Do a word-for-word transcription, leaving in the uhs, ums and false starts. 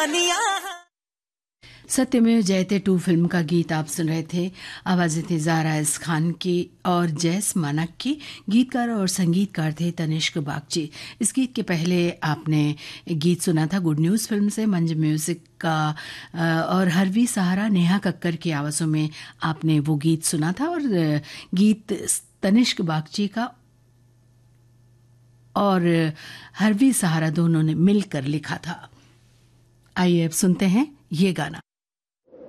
सत्यमेव जयते to film का गीत आप सुन रहे थे। आवाज़ें थी ज़ारा एस खान की और जैस मानक की। गीतकार और संगीतकार थे तनिष्क बागची। इस गीत के पहले आपने गीत सुना था गुड न्यूज़ फिल्म से, मंज म्यूजिक का और हरवी सहारा नेहा कक्कर की आवाज़ों में आपने वो गीत सुना था। और गीत तनिष्क बागची का और हरवी सहारा दोनों ने मिलकर लिखा था। आइए अब सुनते हैं ये गाना।